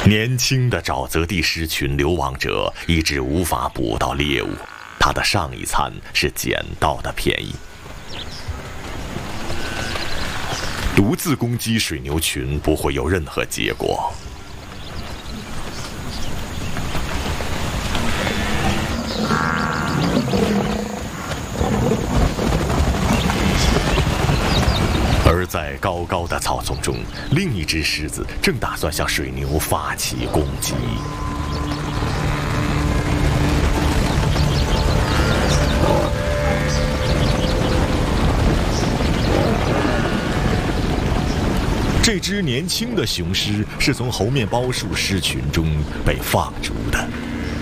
年轻的沼泽地狮群流亡者一直无法捕到猎物，他的上一餐是捡到的便宜。独自攻击水牛群不会有任何结果。而在高高的草丛中，另一只狮子正打算向水牛发起攻击。这只年轻的雄狮是从猴面包树狮群中被放逐的。